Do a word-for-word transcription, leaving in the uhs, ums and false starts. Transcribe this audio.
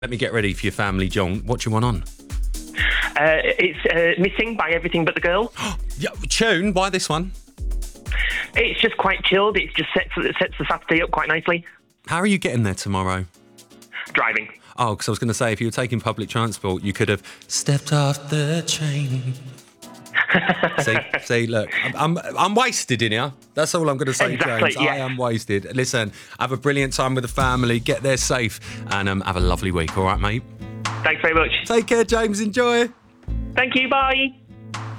Let me get ready for your family jaunt. What do you want on? Uh, it's uh, Missing by Everything But the Girl. Yeah, tune. Why this one? It's just quite chilled. It just sets, it sets the Saturday up quite nicely. How are you getting there tomorrow? Driving. Oh, because I was going to say, if you were taking public transport, you could have stepped off the train. see, see, look, I'm, I'm I'm wasted in here. That's all I'm going to say, Exactly, James. yeah. I am wasted. Listen, have a brilliant time with the family. Get there safe, and um, have a lovely week. All right, mate. Thanks very much. Take care, James. Enjoy. Thank you. Bye.